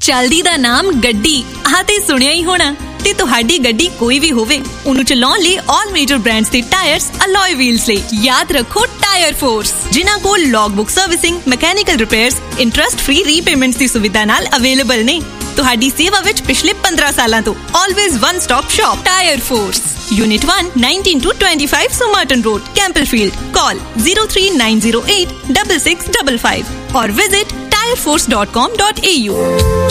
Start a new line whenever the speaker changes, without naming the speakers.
चलदी दा नाम गड्डी आ ते सुनिया ही होना। ते तुहाडी गड्डी कोई भी होवे, उन्हें चलाउण लई ऑल मेजर ब्रांड्स दे टायर्स, अलॉय व्हील्स लई याद रखो टायर फोर्स, जिन्हां कोल logbook servicing, mechanical repairs, interest free repayments दी सुविधा नाल अवेलेबल ने। तुहाडी सेवा विच पिछले 15 सालां तो always one stop shop tyre force, unit 1, 19-25 Somerton Road, Campbellfield. Call 03908 6655 or visit tireforce.com.au.